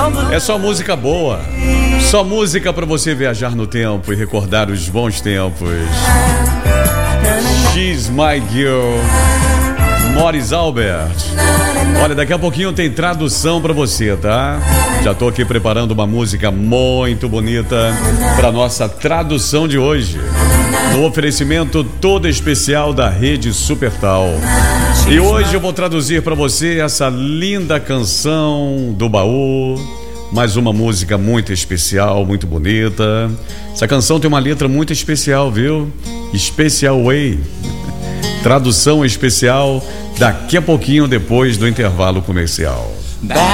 É só música boa. Só música pra você viajar no tempo e recordar os bons tempos. She's My Girl, Morris Albert. Olha, daqui a pouquinho tem tradução pra você, tá? Já tô aqui preparando uma música muito bonita pra nossa tradução de hoje, no oferecimento todo especial da Rede Supertal. E hoje eu vou traduzir pra você essa linda canção do baú. Mais uma música muito especial, muito bonita. Essa canção tem uma letra muito especial, viu? Special Way. Tradução especial daqui a pouquinho, depois do intervalo comercial.